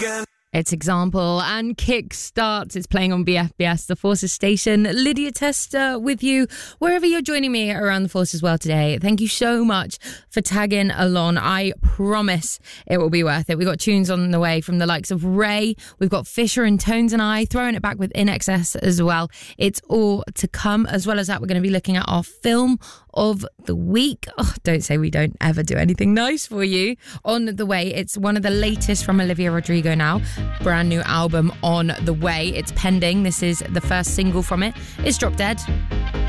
It's Example and Kickstart. It's playing on BFBS, the Forces station. Lydia Tester with you wherever you're joining me around the Forces world today. Thank you so much for tagging along. I promise it will be worth it. We've got tunes on the way from the likes of Ray. We've got Fisher and Tones and I, throwing it back with In Excess as well. It's all to come. As well as that, we're going to be looking at our film of the week. Oh, don't say we don't ever do anything nice for you. On the way, it's one of the latest from Olivia Rodrigo now. Brand new album on the way. It's pending. This is the first single from it. It's Drop Dead.